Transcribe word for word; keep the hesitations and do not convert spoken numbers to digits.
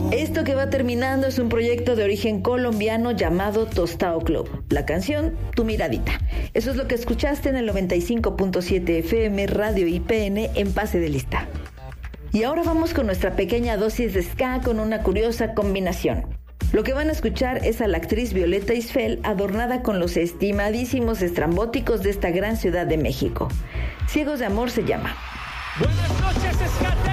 Esto que va terminando es un proyecto de origen colombiano llamado Tostao Club. La canción, Tu Miradita. Eso es lo que escuchaste en el noventa y cinco punto siete F M Radio I P N en Pase de Lista. Y ahora vamos con nuestra pequeña dosis de ska con una curiosa combinación. Lo que van a escuchar es a la actriz Violeta Isfel adornada con los estimadísimos estrambóticos de esta gran ciudad de México. Ciegos de Amor se llama. Buenas noches, Escate.